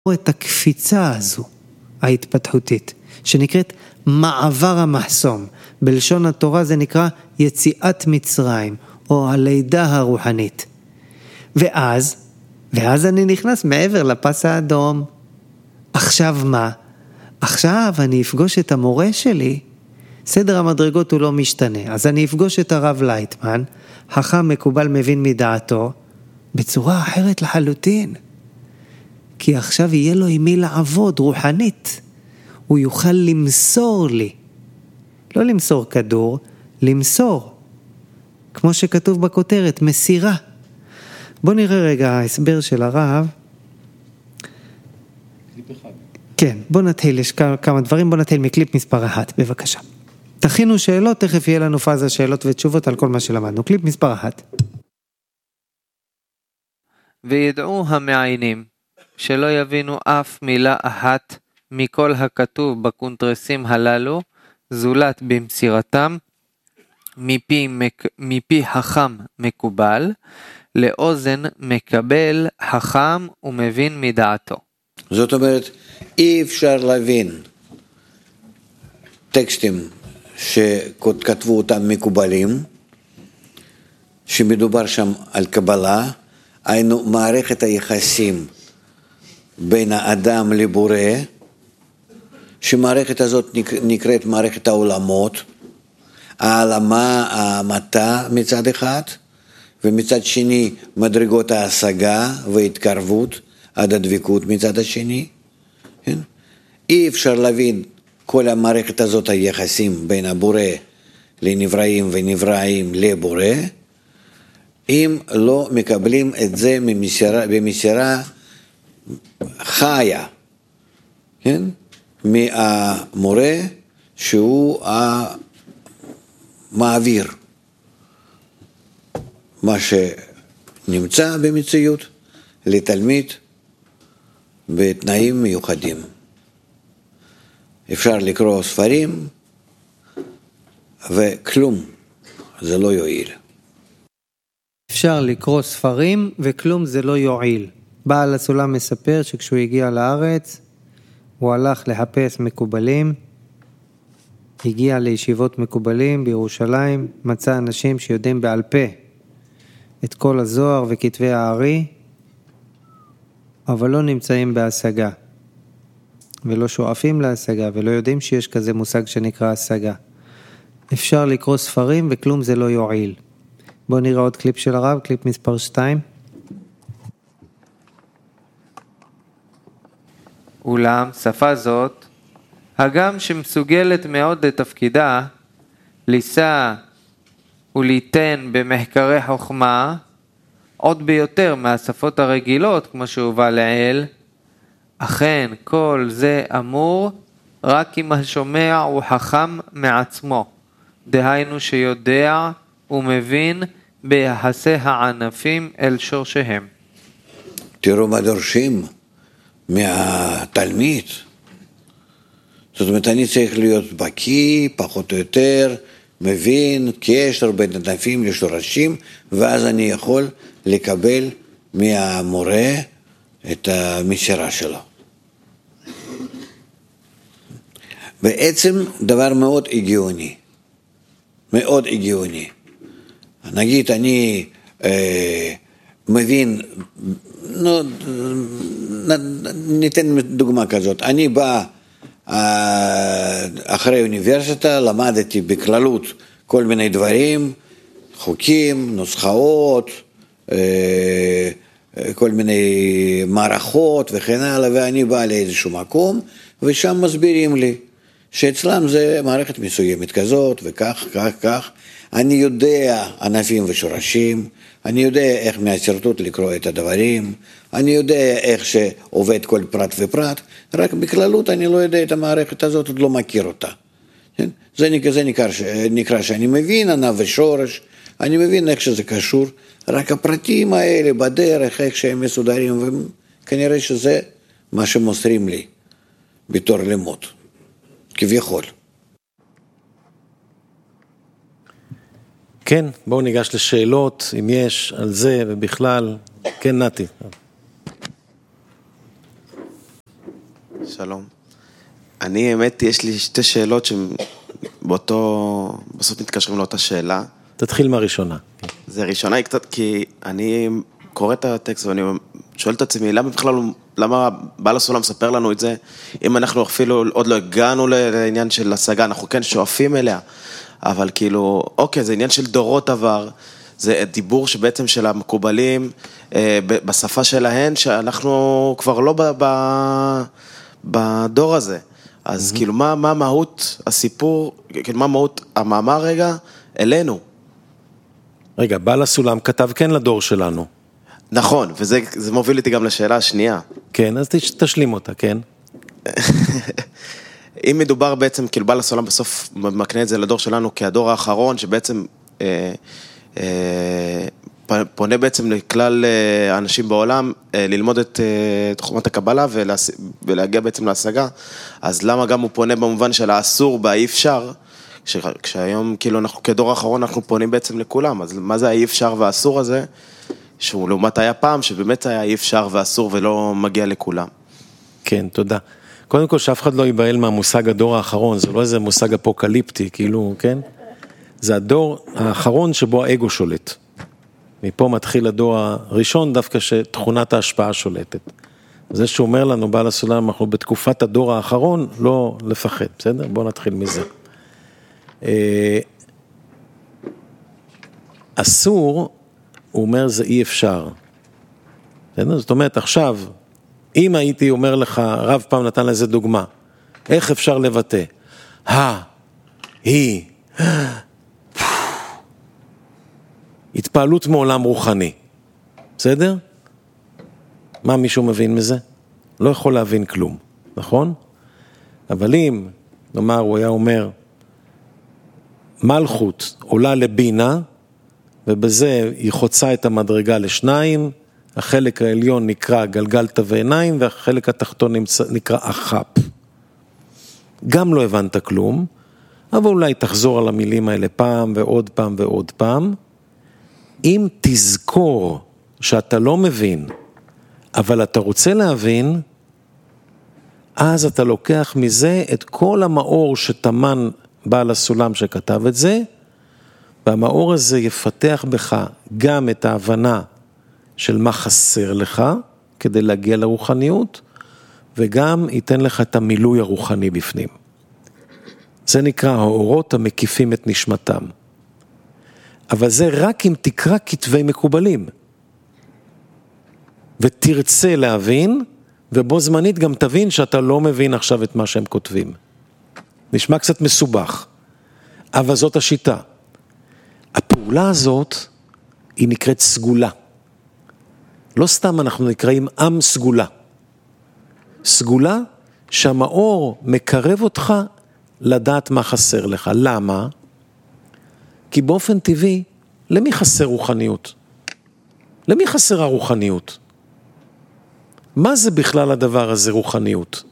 את הקפיצה הזו, ההתפתחותית, שנקראת מעבר המחסום. בלשון התורה זה נקרא יציאת מצרים, או הלידה הרוחנית. ואז אני נכנס מעבר לפס האדום. עכשיו מה? עכשיו אני אפגוש את המורה שלי, סדר המדרגות הוא לא משתנה, אז אני אפגוש את הרב לייטמן, חכם מקובל מבין מדעתו, בצורה אחרת לחלוטין. כי עכשיו יהיה לו עם מי לעבוד רוחנית. הוא יוכל למסור לי. לא למסור כדור, למסור. כמו שכתוב בכותרת, מסירה. בוא נראה רגע ההסבר של הרב. קליפ אחד. כן, בוא נתחיל, יש כמה דברים, בוא נתחיל מקליפ מספר 1, בבקשה. תכינו שאלות, תכף יהיה לנו פאזה שאלות ותשובות על כל מה שלמדנו. קליפ מספר 1. וידעו המעיינים שלא יבינו אף מילה אחת מכל הכתוב בקונטרסים הללו, זולת במסירתם, מפי חכם מקובל, לאוזן מקבל חכם ומבין מדעתו. זאת אומרת, אי אפשר להבין טקסטים שכתבו אותם מקובלים, שמדובר שם על קבלה, היינו מערכת היחסים בין האדם לבורא, שמערכת הזאת נקראת מערכת העולמות, העלמה, המתה מצד אחד, ומצד שני מדרגות ההשגה והתקרבות עד הדבקות מצד השני. כן? אי אפשר להבין כל המערכת הזאת היחסים בין הבורא לנבראים ונבראים לבורא, אם לא מקבלים את זה במסירה חיה, כן? מהמורה שהוא המעביר מה שנמצא במציאות לתלמיד בתנאים מיוחדים. אפשר לקרוא ספרים וכלום, זה לא יועיל. אפשר לקרוא ספרים וכלום זה לא יועיל. בעל הסולם מספר שכשהוא הגיע לארץ, הוא הלך לחפש מקובלים, הגיע לישיבות מקובלים בירושלים, מצא אנשים שיודעים בעל פה את כל הזוהר וכתבי הארי, אבל לא נמצאים בהשגה, ולא שואפים להשגה, ולא יודעים שיש כזה מושג שנקרא השגה. אפשר לקרוא ספרים וכלום זה לא יועיל. בואו נראה עוד קליפ של הרב, קליפ מספר 2. אולם שפה זאת, הגם שמסוגלת מאוד לתפקידה, לישא וליתן במחקרי חוכמה, עוד ביותר מהשפות הרגילות כמו שהובא לעיל, אכן כל זה אמור רק אם השומע הוא חכם מעצמו, דהיינו שיודע ומבין ביחסי הענפים אל שורשיהם. תראו מה דורשים מהתלמיד. זאת אומרת, אני צריך להיות בקיא, פחות או יותר, מבין, קשר בין ענפים לשורשים, ואז אני יכול לקבל מהמורה את המסירה שלו. בעצם דבר מאוד הגיוני. מאוד הגיוני. נגיד, אני מבין, ניתן דוגמה כזאת, אני בא אחרי אוניברסיטה, למדתי בכללות כל מיני דברים, חוקים, נוסחאות, כל מיני מערכות וכן הלאה, ואני בא לאיזשהו מקום, ושם מסבירים לי שאצלם זה מערכת מסוימת כזאת וכך, כך, כך. אני יודע ענפים ושורשים, אני יודע איך מהשרטוט לקרוא את הדברים, אני יודע איך שעובד כל פרט ופרט, רק בכללות אני לא יודע את המערכת הזאת, עוד לא מכיר אותה. זה נקרא שאני מבין ענף ושורש, אני מבין איך שזה קשור, רק הפרטים האלה בדרך, איך שהם מסודרים, וכנראה שזה מה שמוסרים לי בתור לימוד, כביכול. כן, בואו ניגש לשאלות, אם יש, על זה ובכלל. כן, נתי. שלום. אני, האמת, יש לי שתי שאלות בסוף מתקשרים לאותה שאלה. תתחיל מהראשונה. זה ראשונה היא קצת, כי אני קורא את הטקסט ואני שואל את עצמי, למה בעל הסולם מספר לנו את זה, אם אנחנו אפילו עוד לא הגענו לעניין של השגה, אנחנו כן שואפים אליה, אבל כאילו, אוקיי, זה עניין של דורות עבר, זה דיבור שבעצם של המקובלים, בשפה שלהן, שאנחנו כבר לא בדור הזה. אז כאילו, מה מהות הסיפור, כאילו, מה מהות המאמר רגע אלינו? רגע, בעל הסולם כתב כן לדור שלנו. נכון, וזה מוביל איתי גם לשאלה השנייה. כן, אז תשלים אותה, כן? אם מדובר בעצם, כאילו בעל הסולם בסוף מקנה את זה לדור שלנו כהדור האחרון, שבעצם פונה בעצם לכלל האנשים בעולם ללמוד את תחומת הקבלה ולהגיע בעצם להשגה, אז למה גם הוא פונה במובן של האסור באי אפשר, כשהיום כאילו אנחנו כדור האחרון אנחנו פונים בעצם לכולם, אז מה זה האי אפשר והאסור הזה, שהוא לעומת היה פעם שבאמת היה אי אפשר ואסור ולא מגיע לכולם. כן, תודה. קודם כל שאף אחד לא ייבהל מהמושג הדור האחרון, זה לא איזה מושג אפוקליפטי, כאילו, כן? זה הדור האחרון שבו האגו שולט. מפה מתחיל הדור הראשון דווקא שתכונת ההשפעה שולטת. זה שאומר לנו בעל הסולם, אנחנו בתקופת הדור האחרון לא לפחד, בסדר? בואו נתחיל מזה. אסור, הוא אומר זה אי אפשר. בסדר? זאת אומרת עכשיו, אם הייתי אומר לך, רב פעם נתן לזה דוגמה, איך אפשר לבטא? היא, התפעלות מעולם רוחני, בסדר? מה מישהו מבין מזה? לא יכול להבין כלום, נכון? אבל אם, נאמר, הוא היה אומר, מלכות עולה לבינה, ובזה היא חוצה את המדרגה לשניים, החלק העליון נקרא גלגלת ועיניים, והחלק התחתון נקרא אחפ. גם לא הבנת כלום, אבל אולי תחזור על המילים האלה פעם ועוד פעם ועוד פעם. אם תזכור שאתה לא מבין, אבל אתה רוצה להבין, אז אתה לוקח מזה את כל המאור שתמן בעל הסולם שכתב את זה, והמאור הזה יפתח בך גם את ההבנה של מה חסר לך, כדי להגיע לרוחניות, וגם ייתן לך את המילוי הרוחני בפנים. זה נקרא האורות המקיפים את נשמתם. אבל זה רק אם תקרא כתבי מקובלים, ותרצה להבין, ובו זמנית גם תבין שאתה לא מבין עכשיו את מה שהם כותבים. נשמע קצת מסובך, אבל זאת השיטה. הפעולה הזאת היא נקראת סגולה. לא סתם אנחנו נקראים עם סגולה. סגולה שהמאור מקרב אותך לדעת מה חסר לך. למה? כי באופן טבעי, למי חסר רוחניות? למי חסרה רוחניות? מה זה בכלל הדבר הזה רוחניות?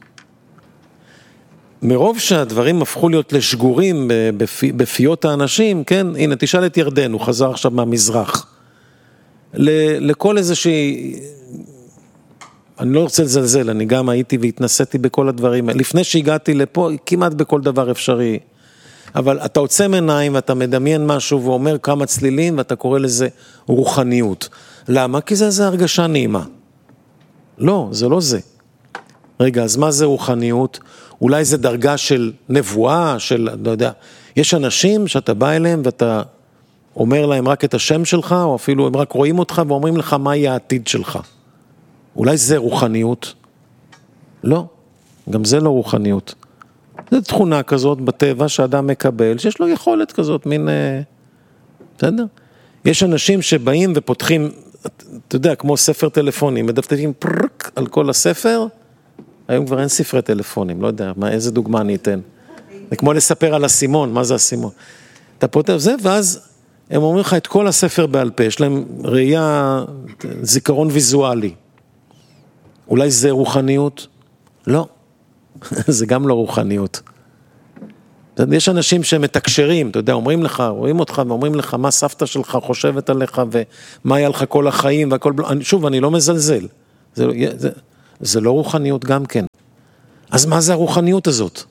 מרוב שהדברים הפכו להיות לשגורים בפיות האנשים, כן? הנה, תשאל את ירדן, הוא חזר עכשיו מהמזרח. לכל איזושהי, אני לא רוצה לזלזל, אני גם הייתי והתנסיתי בכל הדברים, לפני שהגעתי לפה, כמעט בכל דבר אפשרי, אבל אתה עוצם עיניים ואתה מדמיין משהו ואומר כמה צלילים ואתה קורא לזה רוחניות. למה? כי זה הרגשה נעימה. לא, זה לא זה. רגע, אז מה זה רוחניות? אולי זה דרגה של נבואה, של, לא יודע, יש אנשים שאתה בא אליהם ואתה אומר להם רק את השם שלך, או אפילו הם רק רואים אותך ואומרים לך מה יהיה העתיד שלך. אולי זה רוחניות? לא, גם זה לא רוחניות. זו תכונה כזאת בטבע שאדם מקבל, שיש לו יכולת כזאת, מין, בסדר? יש אנשים שבאים ופותחים, אתה יודע, כמו ספר טלפונים, מדפדפים פרק על כל הספר, היום כבר אין ספרי טלפונים, לא יודע, איזה דוגמה אני אתן. זה כמו לספר על הסימון, מה זה הסימון? אתה פותח זה, ואז הם אומרים לך את כל הספר בעל פה, יש להם ראייה, זיכרון ויזואלי. אולי זה רוחניות? לא. זה גם לא רוחניות. יש אנשים שמתקשרים, אתה יודע, אומרים לך, רואים אותך ואומרים לך מה סבתא שלך חושבת עליך ומה היה לך כל החיים והכל, שוב, אני לא מזלזל. זה לא רוחניות גם כן. אז מה זה הרוחניות הזאת?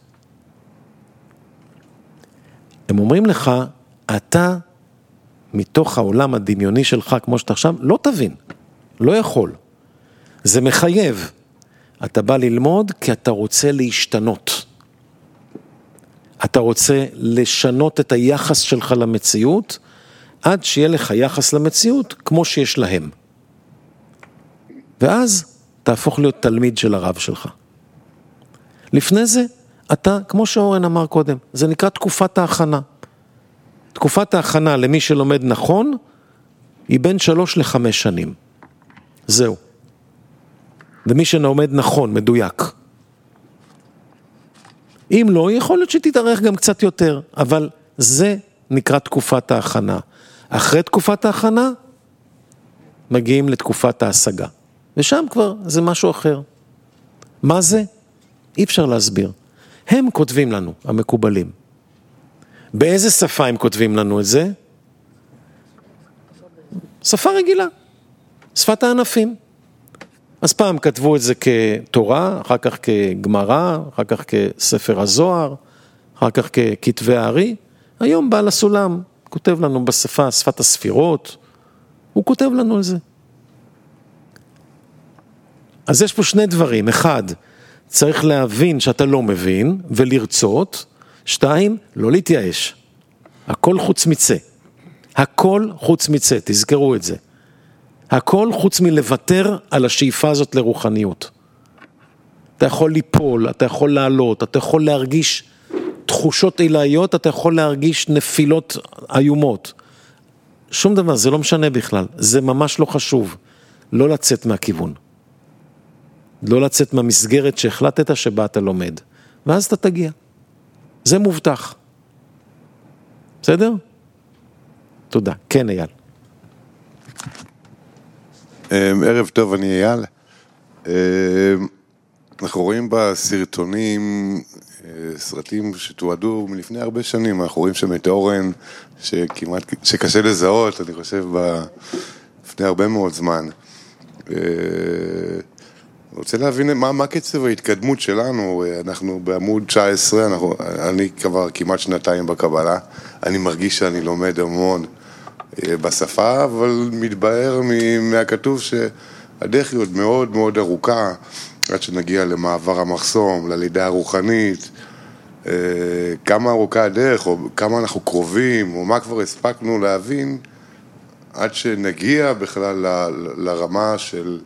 הם אומרים לך, אתה מתוך העולם הדמיוני שלך, כמו שאתה עכשיו, לא תבין, לא יכול. זה מחייב. אתה בא ללמוד כי אתה רוצה להשתנות. אתה רוצה לשנות את היחס שלך למציאות, עד שיהיה לך יחס למציאות כמו שיש להם. ואז תהפוך להיות תלמיד של הרב שלך. לפני זה, אתה, כמו שאורן אמר קודם, זה נקרא תקופת ההכנה. תקופת ההכנה למי שלומד נכון, היא בין 3 ל-5 שנים. זהו. ומי שלומד נכון, מדויק. אם לא, יכול להיות שתתארך גם קצת יותר, אבל זה נקרא תקופת ההכנה. אחרי תקופת ההכנה, מגיעים לתקופת ההשגה. ושם כבר זה משהו אחר. מה זה? אי אפשר להסביר. הם כותבים לנו, המקובלים. באיזה שפה הם כותבים לנו את זה? שפה רגילה. שפת הענפים. אז פעם כתבו את זה כתורה, אחר כך כגמרא, אחר כך כספר הזוהר, אחר כך ככתבי הארי. היום בעל הסולם כותב לנו בשפה, שפת הספירות, הוא כותב לנו על זה. אז יש פה 2 דברים. 1, צריך להבין שאתה לא מבין ולרצות. 2, לא להתייאש. הכל חוץ מצא. הכל חוץ מצא, תזכרו את זה. הכל חוץ מלוותר על השאיפה הזאת לרוחניות. אתה יכול ליפול, אתה יכול לעלות, אתה יכול להרגיש תחושות עילאיות, אתה יכול להרגיש נפילות איומות. שום דבר, זה לא משנה בכלל. זה ממש לא חשוב. לא לצאת מהכיוון. לא לצאת מהמסגרת שהחלטת שבה אתה לומד. ואז אתה תגיע. זה מובטח. בסדר? תודה. כן, אייל. ערב טוב, אני אייל. אנחנו רואים בסרטונים, סרטים שתועדו מלפני הרבה שנים, אנחנו רואים שם את אורן, שקשה לזהות, אני חושב, לפני הרבה מאוד זמן. רוצה להבין מה קצב ההתקדמות שלנו. אנחנו בעמוד 19, אני כבר כמעט 2 בקבלה, אני מרגיש שאני לומד המון בשפה, אבל מתבהר מהכתוב שהדרך היא עוד מאוד מאוד ארוכה, עד שנגיע למעבר המחסום, ללידה הרוחנית, כמה ארוכה הדרך, או כמה אנחנו קרובים, או מה כבר הספקנו להבין, עד שנגיע בכלל לרמה של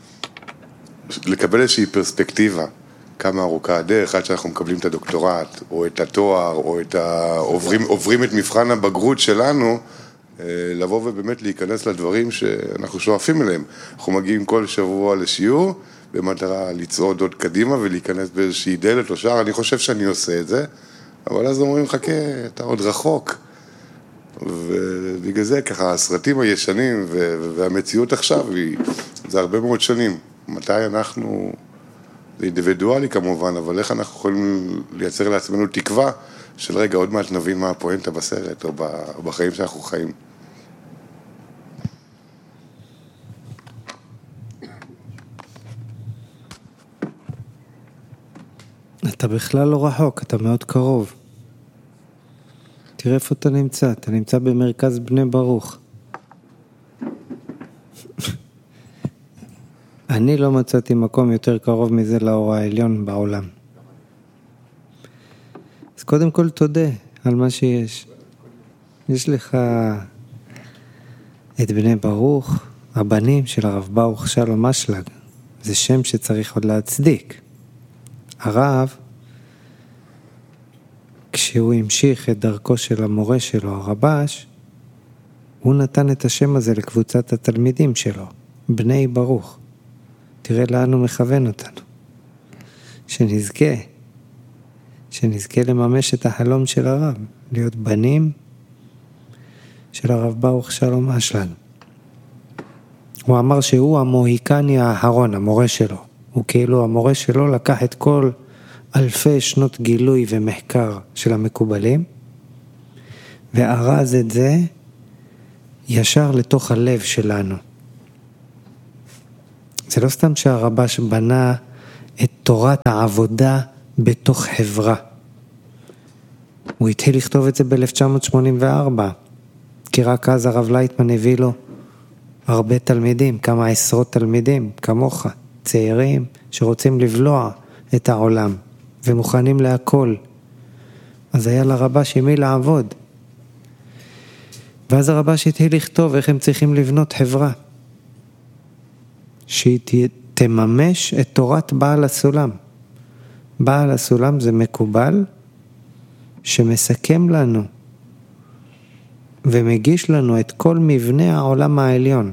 לקבל איזושהי פרספקטיבה, כמה ארוכה הדרך, עד שאנחנו מקבלים את הדוקטורט, או את התואר, או עוברים את מבחן הבגרות שלנו, לבוא ובאמת להיכנס לדברים שאנחנו שואפים אליהם. אנחנו מגיעים כל שבוע לשיעור, במטרה לצעוד עוד קדימה ולהיכנס באיזושהי דלת או שער. אני חושב שאני עושה את זה, אבל אז אומרים, חכה, אתה עוד רחוק. ובגלל זה ככה, הסרטים הישנים והמציאות עכשיו, זה הרבה מאוד שנים. מתי אנחנו, זה אינדיבידואלי כמובן, אבל איך אנחנו יכולים לייצר לעצמנו תקווה של רגע, עוד מעט נבין מה הפואנטה בסרט או בחיים שאנחנו חיים. אתה בכלל לא רחוק, אתה מאוד קרוב. תראה איפה אתה נמצא במרכז בני ברוך. אני לא מצאתי מקום יותר קרוב מזה לאור העליון בעולם. אז קודם כל תודה על מה שיש. יש לך את בני ברוך, הבנים של הרב ברוך שלום אשלג. זה שם שצריך עוד להצדיק. הרב, כשהוא המשיך את דרכו של המורה שלו, הרבש, הוא נתן את השם הזה לקבוצת התלמידים שלו, בני ברוך. תראה לאן הוא מכוון אותנו. שנזכה לממש את החלום של הרב, להיות בנים של הרב ברוך שלום אשלג. הוא אמר שהוא המוהיקני האחרון, המורה שלו. הוא כאילו המורה שלו לקח את כל אלפי שנות גילוי ומחקר של המקובלים, וארז את זה ישר לתוך הלב שלנו. זה לא סתם שהרבש בנה את תורת העבודה בתוך חברה. הוא התחיל לכתוב את זה ב-1984, כי רק אז הרב לייטמן הביא לו הרבה תלמידים, כמה עשרות תלמידים, כמוך, צעירים שרוצים לבלוע את העולם ומוכנים להכל. אז היה לרבש עם מי לעבוד. ואז הרבש התחיל לכתוב איך הם צריכים לבנות חברה, שהיא תממש את תורת בעל הסולם. בעל הסולם זה מקובל שמסכם לנו ומגיש לנו את כל מבנה העולם העליון.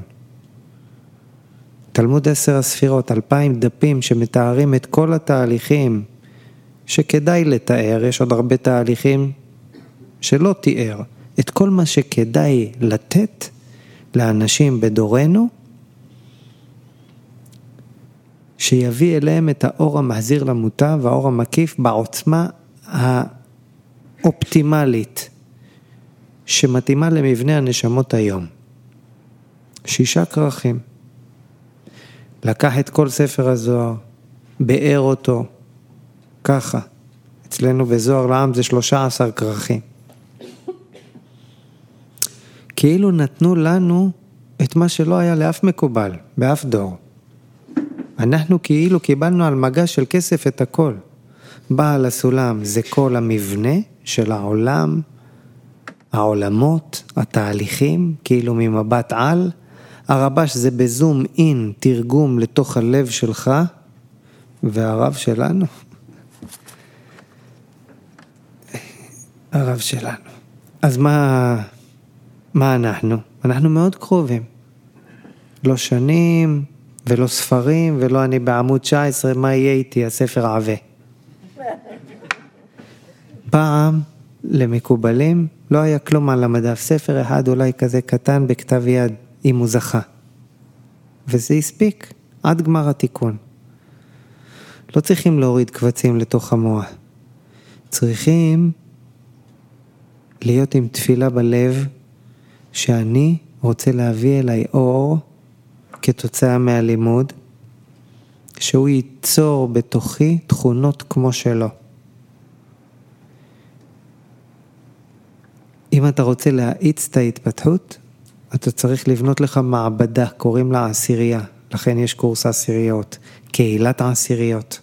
תלמוד 10 הספירות, 2000 דפים שמתארים את כל התהליכים שכדאי לתאר, יש עוד הרבה תהליכים שלא תיאר, את כל מה שכדאי לתת לאנשים בדורנו, שיביא אליהם את האור המחזיר למוטב והאור המקיף בעוצמה האופטימלית שמתאימה למבנה הנשמות היום. 6 כרכים. לקח את כל ספר הזוהר, באר אותו, ככה. אצלנו בזוהר לעם זה 13 כרכים. כאילו נתנו לנו את מה שלא היה לאף מקובל, באף דור. אנחנו כאילו קיבלנו על מגש של כסף את הכל. בעל הסולם זה כל המבנה של העולם, העולמות, התהליכים, כאילו ממבט על. הרבש זה בזום אין, תרגום לתוך הלב שלך, והרב שלנו, הרב שלנו. אז מה אנחנו? אנחנו מאוד קרובים. לא שנים ולא ספרים ולא אני בעמוד 19, מה יהיה איתי? הספר עווה. פעם למקובלים לא היה כלום על המדף, ספר אחד אולי כזה קטן בכתב יד, אם הוא זכה. וזה הספיק עד גמר התיקון. לא צריכים להוריד קבצים לתוך המוח. צריכים להיות עם תפילה בלב, שאני רוצה להביא אליי אור כתוצאה מהלימוד, שהוא ייצור בתוכי תכונות כמו שלו. אם אתה רוצה להאיץ את ההתפתחות, אתה צריך לבנות לך מעבדה, קוראים לה עשירייה, לכן יש קורס עשיריות, קהילת העשיריות.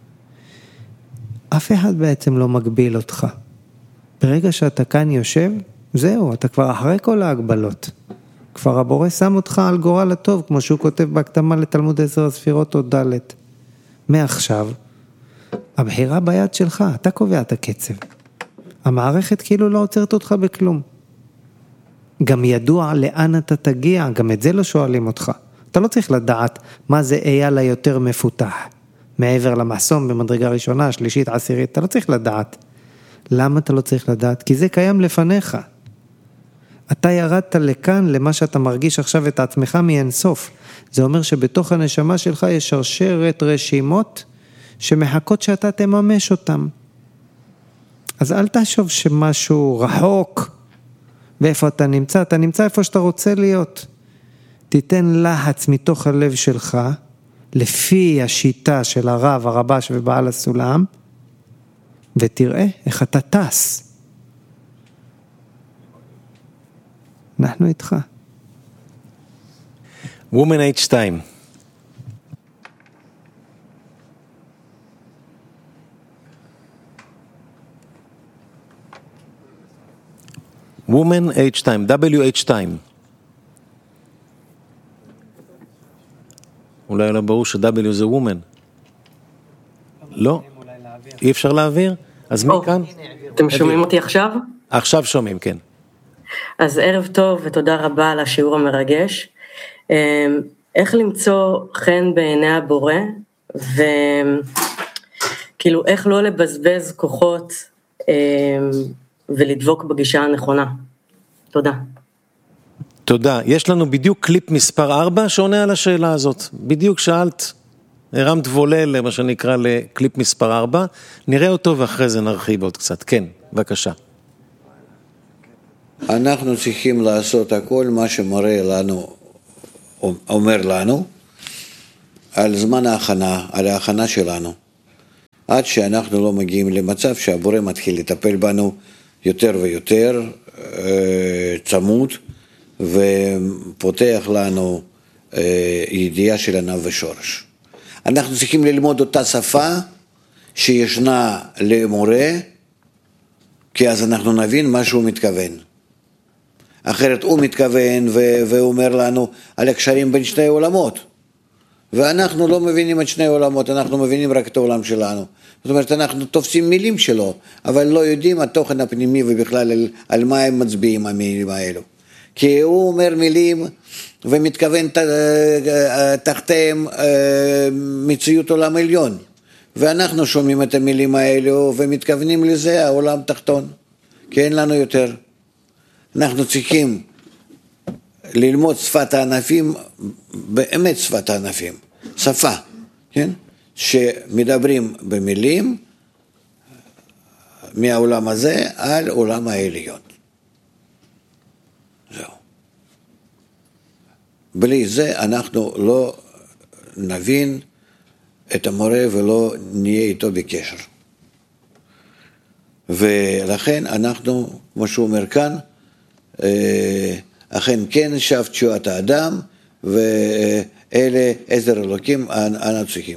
אף אחד בעצם לא מגביל אותך. ברגע שאתה כאן יושב, זהו, אתה כבר אחרי כל ההגבלות. כבר הבורא שם אותך על גורל הטוב, כמו שהוא כותב בהקדמה לתלמוד 10 הספירות או ד'. מעכשיו, הבחירה ביד שלך, אתה קובע את הקצב. המערכת כאילו לא עוצרת אותך בכלום. גם ידוע לאן אתה תגיע, גם את זה לא שואלים אותך. אתה לא צריך לדעת מה זה אייל היותר מפותח. מעבר למחסום במדרגה ראשונה, שלישית, עשירית, אתה לא צריך לדעת. למה אתה לא צריך לדעת? כי זה קיים לפניך. אתה ירדת לכאן למה שאתה מרגיש עכשיו את עצמך מאינסוף. זה אומר שבתוך הנשמה שלך יש שרשרת רשימות שמחכות שאתה תממש אותם. אז אל תחשוב שמשהו רחוק, ואיפה אתה נמצא? אתה נמצא איפה שאתה רוצה להיות. תיתן לחץ מתוך הלב שלך, לפי השיטה של הרב, הרבש ובעל הסולם, ותראה איך אתה טס. אנחנו איתך. וומן H2. וומן H2, WH2. אולי לא ברור ש-W זה וומן. לא? אי אפשר להעביר? אז מי כאן? אתם שומעים אותי עכשיו? עכשיו שומעים, כן. אז ערב טוב ותודה רבה על השיעור המרגש. איך למצוא חן בעיני הבורא, וכאילו איך לא לבזבז כוחות ולדבוק בגישה הנכונה. תודה. תודה. יש לנו בדיוק קליפ מספר 4 שעונה על השאלה הזאת. בדיוק שאלת, הרמת וולל, מה שנקרא לקליפ מספר 4. נראה אותו ואחרי זה נרחיב עוד קצת. כן, בבקשה. אנחנו צריכים לעשות הכל מה שמראה לנו, אומר לנו, על זמן ההכנה, על ההכנה שלנו, עד שאנחנו לא מגיעים למצב שהבורא מתחיל לטפל בנו יותר ויותר צמוד, ופותח לנו ידיעה של ענב ושורש. אנחנו צריכים ללמוד אותה שפה שישנה למורה, כי אז אנחנו נבין מה שהוא מתכוון. אחרת הוא מתכוון והוא אומר לנו על הקשרים בין שני עולמות. ואנחנו לא מבינים את שני עולמות, אנחנו מבינים רק את העולם שלנו. זאת אומרת, אנחנו תופסים מילים שלו, אבל לא יודעים התוכן הפנימי ובכלל על מה הם מצביעים המילים האלו. כי הוא אומר מילים ומתכוון תחתיהם מציאות עולם עליון. ואנחנו שומעים את המילים האלו ומתכוונים לזה העולם תחתון, כי אין לנו יותר. אנחנו צריכים ללמוד שפת הענפים, באמת שפת הענפים, שפה, כן? שמדברים במילים מהעולם הזה על עולם העליון. זהו. בלי זה אנחנו לא נבין את המורה ולא נהיה איתו בקשר. ולכן אנחנו, כמו שהוא אומר כאן, אכן כן שב תשועת האדם, ואלה עזר אלוקים אנו צריכים.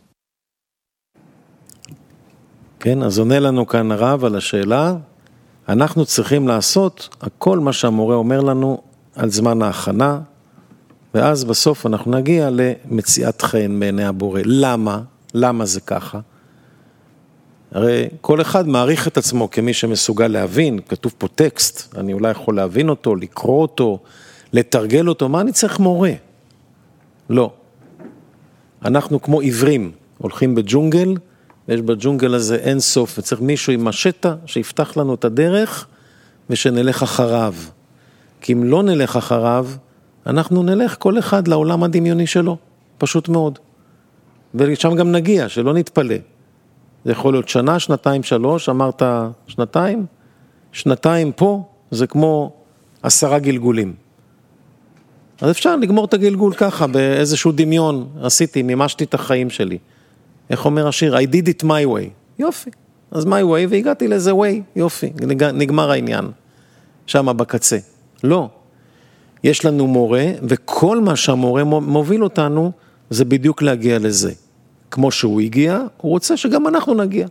כן, אז עונה לנו כאן הרב על השאלה, אנחנו צריכים לעשות הכל מה שהמורה אומר לנו על זמן ההכנה, ואז בסוף אנחנו נגיע למציאת חן בעיני הבורא. למה? למה זה ככה? הרי כל אחד מעריך את עצמו כמי שמסוגל להבין, כתוב פה טקסט, אני אולי יכול להבין אותו, לקרוא אותו, לתרגל אותו, מה אני צריך מורה? לא. אנחנו כמו עיוורים, הולכים בג'ונגל, ויש בג'ונגל הזה אין סוף, וצריך מישהו עם משטה שיפתח לנו את הדרך, ושנלך אחריו. כי אם לא נלך אחריו, אנחנו נלך כל אחד לעולם הדמיוני שלו, פשוט מאוד. ושם גם נגיע, שלא נתפלא. זה יכול להיות שנה, שנתיים, 3, אמרת שנתיים? שנתיים פה זה כמו 10 גלגולים. אז אפשר לגמור את הגלגול ככה, באיזשהו דמיון, עשיתי, מימשתי את החיים שלי. איך אומר השיר? I did it my way. יופי. אז my way, והגעתי לאיזה way, יופי, נגמר העניין. שמה בקצה. לא. יש לנו מורה, וכל מה שהמורה מוביל אותנו, זה בדיוק להגיע לזה. כמו שהוא הגיע, הוא רוצה שגם אנחנו נגיע.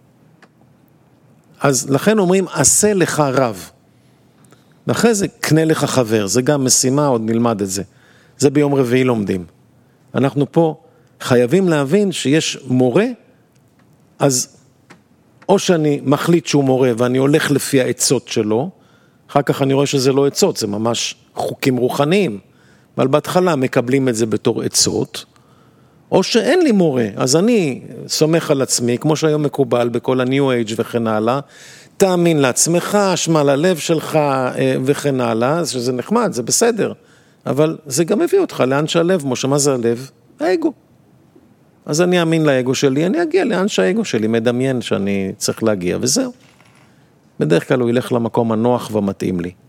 אז לכן אומרים, עשה לך רב. ואחרי זה, קנה לך חבר. זה גם משימה, עוד נלמד את זה. זה ביום רביעי לומדים. אנחנו פה חייבים להבין שיש מורה, אז או שאני מחליט שהוא מורה, ואני הולך לפי העצות שלו, אחר כך אני רואה שזה לא עצות, זה ממש חוקים רוחניים, אבל בהתחלה מקבלים את זה בתור עצות, או שאין לי מורה, אז אני סומך על עצמי, כמו שהיום מקובל בכל הניו אייג' וכן הלאה, תאמין לעצמך, שמע ללב שלך וכן הלאה, שזה נחמד, זה בסדר, אבל זה גם מביא אותך לאן שהלב, משה, מה זה הלב? האגו. אז אני אאמין לאגו שלי, אני אגיע לאן שהאגו שלי מדמיין שאני צריך להגיע, וזהו. בדרך כלל הוא ילך למקום הנוח ומתאים לי.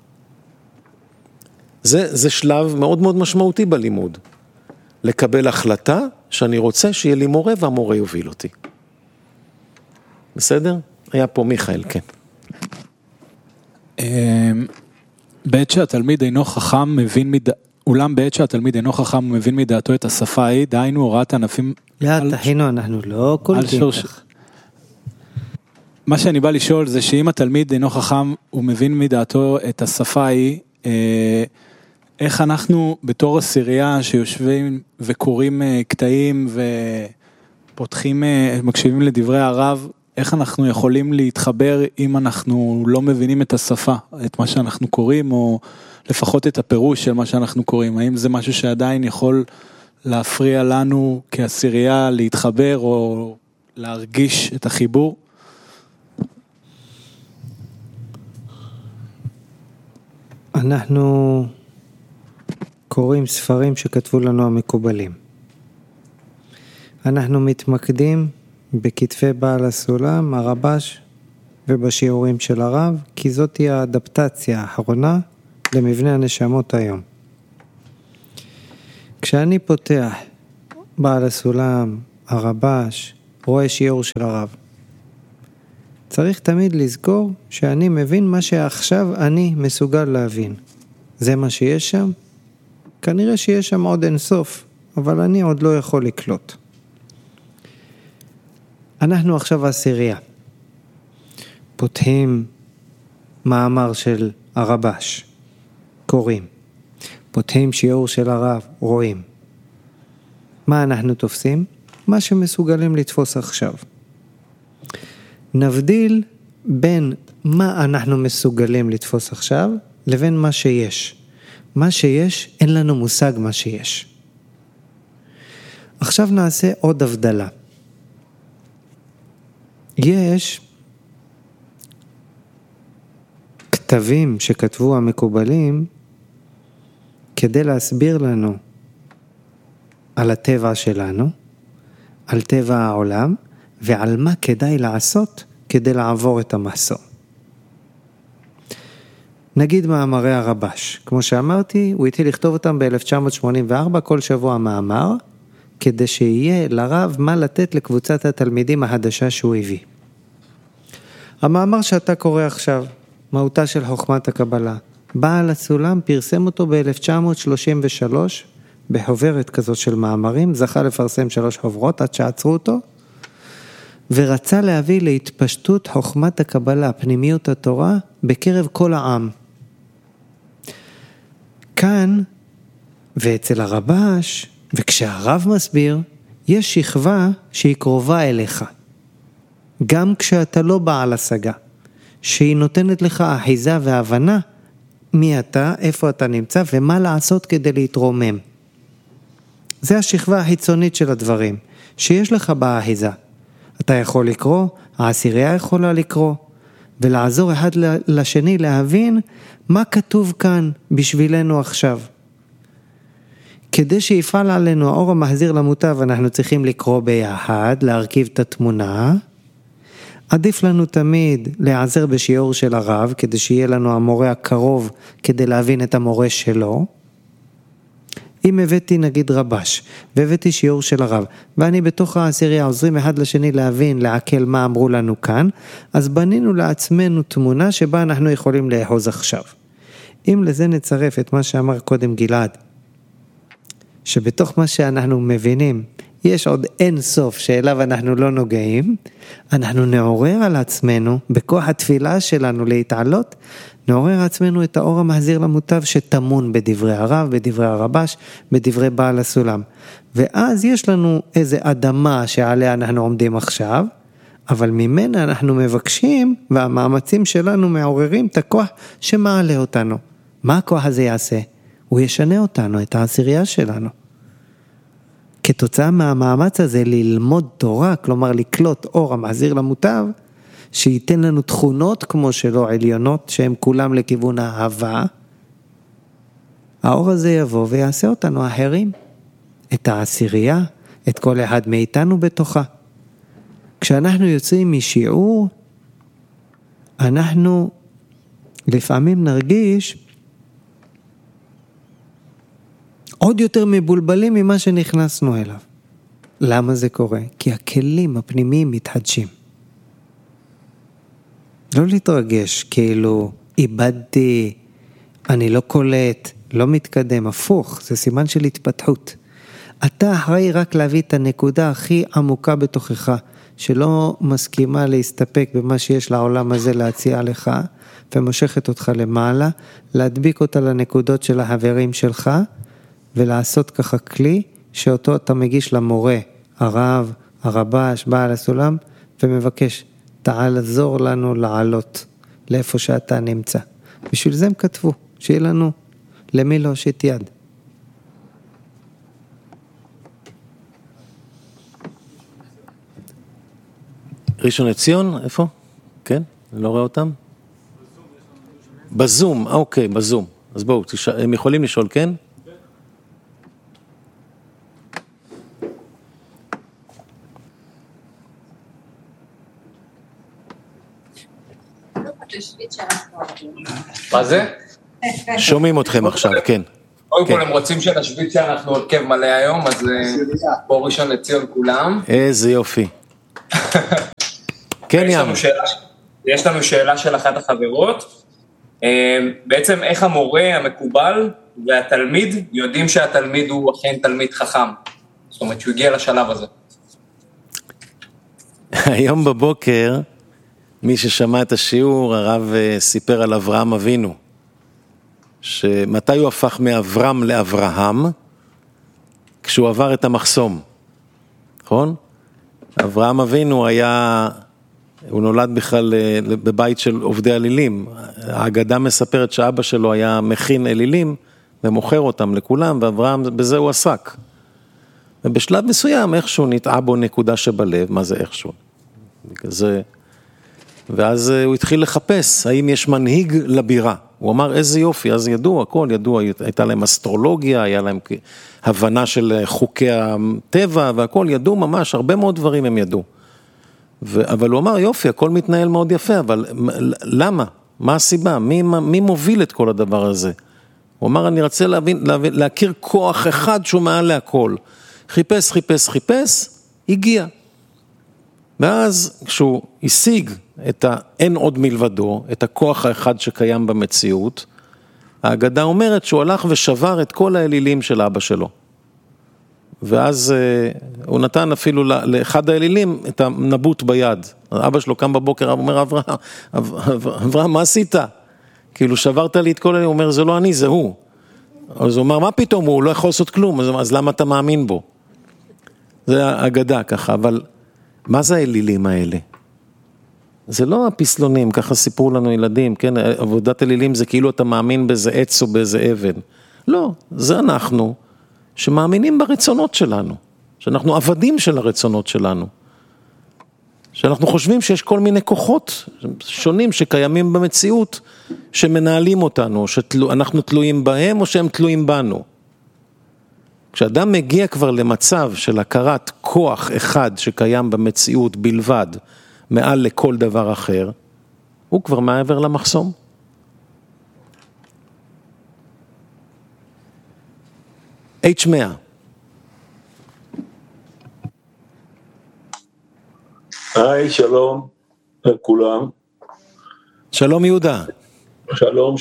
זה שלב מאוד מאוד משמעותי בלימוד. לקבל החלטה שאני רוצה שיהיה לי מורה והמורה יוביל אותי. בסדר? היה פה מיכאל, כן. בעת שהתלמיד אינו חכם אולם בעת שהתלמיד אינו חכם ומבין מדעתו את השפה ההיא, דהיינו הוראת ענפים... לא, תחינו, אנחנו לא קולטים כך. מה שאני בא לשאול זה שאם התלמיד אינו חכם ומבין מדעתו את השפה ההיא, איך אנחנו בתור עשירייה שיושבים וקוראים קטעים ופותחים, מקשיבים לדברי הרב, איך אנחנו יכולים להתחבר אם אנחנו לא מבינים את השפה, את מה שאנחנו קוראים, או לפחות את הפירוש של מה שאנחנו קוראים? האם זה משהו שעדיין יכול להפריע לנו כעשירייה להתחבר או להרגיש את החיבור? אנחנו קוראים ספרים שכתבו לנו המקובלים. אנחנו מתמקדים בכתפי בעל הסולם, הרבש, ובשיעורים של הרב, כי זאת היא האדפטציה האחרונה למבנה הנשמות היום. כשאני פותח בעל הסולם, הרבש, רואה שיעור של הרב. צריך תמיד לזכור שאני מבין מה שעכשיו אני מסוגל להבין. זה מה שיש שם? כנראה שיש שם עוד אינסוף, אבל אני עוד לא יכול לקלוט. אנחנו עכשיו עשירייה. פותחים מאמר של הרבש, קוראים. פותחים שיעור של הרב, רואים. מה אנחנו תופסים? מה שמסוגלים לתפוס עכשיו. נבדיל בין מה אנחנו מסוגלים לתפוס עכשיו, לבין מה שיש. מה שיש, אין לנו מושג מה שיש. עכשיו נעשה עוד הבדלה. יש כתבים שכתבו המקובלים כדי להסביר לנו על הטבע שלנו, על טבע העולם, ועל מה כדאי לעשות כדי לעבור את המחסום. נגיד מאמרי הרבש, כמו שאמרתי, הוא התחיל לכתוב אותם ב-1984, כל שבוע מאמר, כדי שיהיה לרב מה לתת לקבוצת התלמידים החדשה שהוא הביא. המאמר שאתה קורא עכשיו, מהותה של חוכמת הקבלה, בעל הסולם פרסם אותו ב-1933, בחוברת כזאת של מאמרים, זכה לפרסם 3 חוברות עד שעצרו אותו, ורצה להביא להתפשטות חוכמת הקבלה, פנימיות התורה, בקרב כל העם. כאן, ואצל הרבש, וכשהרב מסביר, יש שכבה שהיא קרובה אליך. גם כשאתה לא בעל השגה, שהיא נותנת לך אחיזה והבנה, מי אתה, איפה אתה נמצא, ומה לעשות כדי להתרומם. זה השכבה החיצונית של הדברים, שיש לך באחיזה. אתה יכול לקרוא, העשירייה יכולה לקרוא, ולעזור אחד לשני להבין מה כתוב כאן בשבילנו עכשיו. כדי שיפעל עלינו האור המחזיר למוטב, אנחנו צריכים לקרוא ביחד, להרכיב את התמונה. עדיף לנו תמיד להיעזר בשיעור של הרב, כדי שיהיה לנו המורה הקרוב, כדי להבין את המורה שלו. אם הבאתי נגיד רבש, והבאתי שיעור של הרב, ואני בתוך העשירייה עוזרים אחד לשני להבין, לעכל מה אמרו לנו כאן, אז בנינו לעצמנו תמונה שבה אנחנו יכולים לאחוז עכשיו. אם לזה נצרף את מה שאמר קודם גלעד, שבתוך מה שאנחנו מבינים, יש עוד אין סוף שאליו אנחנו לא נוגעים, אנחנו נעורר על עצמנו, בכוח התפילה שלנו להתעלות, נעורר עצמנו את האור המחזיר למוטב שתמון בדברי הרב, בדברי הרבש, בדברי בעל הסולם. ואז יש לנו איזה אדמה שעליה אנחנו עומדים עכשיו, אבל ממנה אנחנו מבקשים, והמאמצים שלנו מעוררים את הכוח שמעלה אותנו. מה הכוח הזה יעשה? הוא ישנה אותנו, את העשירייה שלנו. כתוצאה מהמאמץ הזה ללמוד תורה, כלומר לקלוט אור המחזיר למוטב, שייתן לנו תכונות כמו שלו עליונות, שהם כולם לכיוון האהבה, האור הזה יבוא ויעשה אותנו אחרים, את העשירייה, את כל אחד מאיתנו בתוכה. כשאנחנו יוצאים משיעור, אנחנו לפעמים נרגיש עוד יותר מבולבלים ממה שנכנסנו אליו. למה זה קורה? כי הכלים הפנימיים מתחדשים. לא להתרגש, כאילו איבדתי, אני לא קולט, לא מתקדם, הפוך, זה סימן של התפתחות. אתה אחראי רק להביא את הנקודה הכי עמוקה בתוכך, שלא מסכימה להסתפק במה שיש לעולם הזה להציע לך, ומושכת אותך למעלה, להדביק אותה לנקודות של החברים שלך, ולעשות ככה כלי שאותו אתה מגיש למורה, הרב, הרבש, בעל הסולם, ומבקש, תעזור לנו לעלות לאיפה שאתה נמצא. בשביל זה הם כתבו, שיהיה לנו למי להושיט יד. ראשון לציון, איפה? כן? אני לא רואה אותם? בזום, אוקיי, בזום. אז בואו, הם יכולים לשאול, כן? מה זה? שומעים אתכם עכשיו, כן. קודם כל הם רוצים שנשוויץ שאנחנו הרכב מלא היום, אז בוא ראשון לציון כולם. איזה יופי. כן ים. יש לנו שאלה של אחת החברות, בעצם איך המורה המקובל והתלמיד יודעים שהתלמיד הוא אכן תלמיד חכם, זאת אומרת שהוא הגיע לשלב הזה. היום בבוקר, מי ששמע את השיעור, הרב סיפר על אברהם אבינו, שמתי הוא הפך מאברהם לאברהם? כשהוא עבר את המחסום, נכון? אברהם אבינו הוא נולד בכלל בבית של עובדי אלילים, האגדה מספרת שאבא שלו היה מכין אלילים, ומוכר אותם לכולם, ואברהם בזה הוא עסק. ובשלב מסוים איכשהו נטעה בו נקודה שבלב, מה זה איכשהו? ואז הוא התחיל לחפש, האם יש מנהיג לבירה. הוא אמר איזה יופי, אז ידעו, הכל ידעו, הייתה להם אסטרולוגיה, היה להם הבנה של חוקי הטבע, והכל ידעו ממש, הרבה מאוד דברים הם ידעו. אבל הוא אמר יופי, הכל מתנהל מאוד יפה, אבל למה? מה הסיבה? מי מוביל את כל הדבר הזה? הוא אמר, אני רוצה להכיר כוח אחד שהוא מעל להכל. חיפש, הגיע. ואז כשהוא השיג את אין עוד מלבדו, את הכוח האחד שקיים במציאות, האגדה אומרת שהוא הלך ושבר את כל האלילים של אבא שלו. ואז הוא נתן אפילו לאחד האלילים את הנבוט ביד. אבא שלו קם בבוקר, הוא אומר, אברהם, מה עשית? כאילו שברת לי את כל האלילים, הוא אומר, זה לא אני, זה הוא. אז הוא אומר, מה פתאום, הוא לא יכול לעשות כלום, אז למה אתה מאמין בו? זה האגדה ככה, אבל מה זה האלילים האלה? זה לא הפסלונים, ככה סיפרו לנו ילדים, כן? עבודת אלילים זה כאילו אתה מאמין באיזה עץ או באיזה אבן. לא, זה אנחנו שמאמינים ברצונות שלנו, שאנחנו עבדים של הרצונות שלנו, שאנחנו חושבים שיש כל מיני כוחות שונים שקיימים במציאות, שמנהלים אותנו, שאנחנו תלויים בהם או שהם תלויים בנו. כשאדם מגיע כבר למצב של הכרת כוח אחד שקיים במציאות בלבד, מעל לכל דבר אחר, הוא כבר מעבר למחסום. H100. היי, שלום לכולם. שלום יהודה. שלום.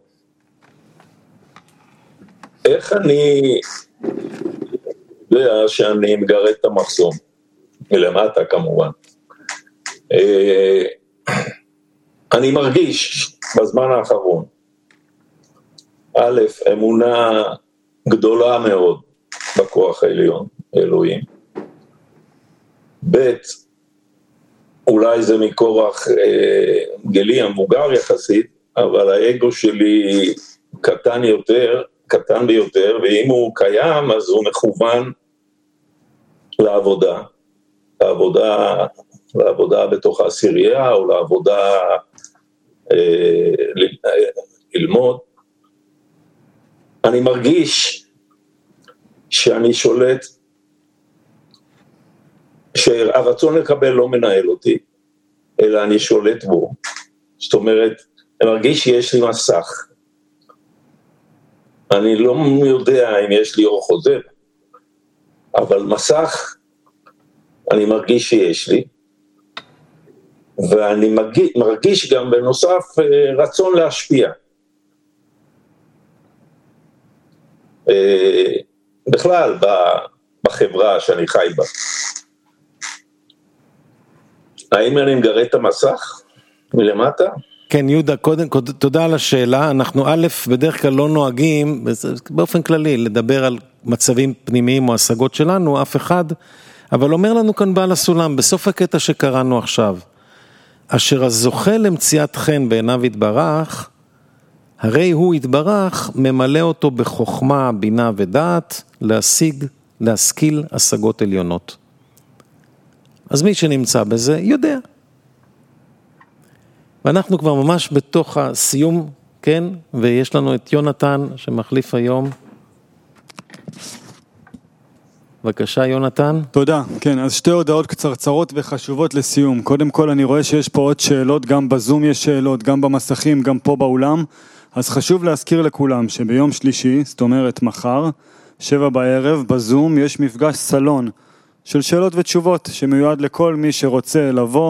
איך אני יודע שאני מגרד את המחסום? מלמטה כמובן. אני מרגיש בזמן האחרון, א', אמונה גדולה מאוד בכוח העליון, אלוהים. ב', אולי זה מכורח גלי המבוגר יחסית, אבל האגו שלי קטן ביותר, ואם הוא קיים אז הוא מכוון לעבודה בתוך העשירייה, או לעבודה ללמוד. אני מרגיש שאני שולט, שהרצון לקבל לא מנהל אותי, אלא אני שולט בו. זאת אומרת, אני מרגיש שיש לי מסך. אני לא יודע אם יש לי אור חוזר, אבל מסך אני מרגיש שיש לי, ואני מרגיש גם בנוסף רצון להשפיע. בכלל, בחברה שאני חי בה. האם אני מגרד את המסך מלמטה? כן, יהודה, תודה על השאלה. אנחנו בדרך כלל לא נוהגים, באופן כללי, לדבר על מצבים פנימיים או השגות שלנו, אף אחד, אבל אומר לנו כאן בעל הסולם, בסוף הקטע שקראנו עכשיו, אשר הזוכה למציאת חן בעיניו יתברך, הרי הוא יתברך, ממלא אותו בחוכמה, בינה ודעת, להשכיל השגות עליונות. אז מי שנמצא בזה יודע. ואנחנו כבר ממש בתוך הסיום, כן? ויש לנו את יונתן שמחליף היום. בבקשה, יונתן. תודה. כן, אז שתי הודעות קצרצרות וחשובות לסיום. קודם כל, אני רואה שיש פה עוד שאלות, גם בזום יש שאלות, גם במסכים, גם פה באולם. אז חשוב להזכיר לכולם שביום שלישי, זאת אומרת מחר, 7 בערב, בזום יש מפגש סלון של שאלות ותשובות שמיועד לכל מי שרוצה לבוא